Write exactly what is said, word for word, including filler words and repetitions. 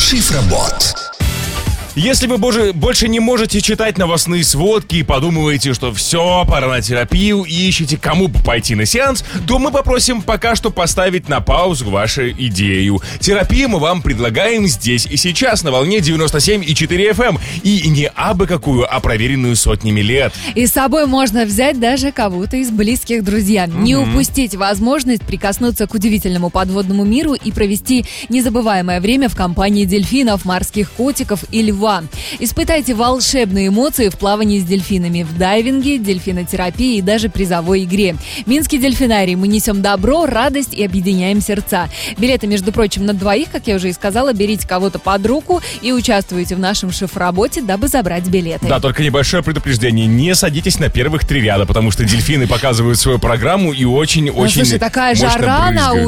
Шифробот. Если вы боже, больше не можете читать новостные сводки и подумываете, что все, пора на терапию и ищете, кому пойти на сеанс, то мы попросим пока что поставить на паузу вашу идею. Терапию мы вам предлагаем здесь и сейчас на волне девяносто семь и четыре эф эм. И не абы какую, а проверенную сотнями лет. И с собой можно взять даже кого-то из близких друзей. Mm-hmm. Не упустить возможность прикоснуться к удивительному подводному миру и провести незабываемое время в компании дельфинов, морских котиков и льва. Испытайте волшебные эмоции в плавании с дельфинами, в дайвинге, дельфинотерапии и даже призовой игре. Минский дельфинарий. Мы несем добро, радость и объединяем сердца. Билеты, между прочим, на двоих, как я уже и сказала. Берите кого-то под руку и участвуйте в нашем шифроработе, дабы забрать билеты. Да, только небольшое предупреждение. Не садитесь на первых три ряда, потому что дельфины показывают свою программу и очень-очень Слушай, такая жара на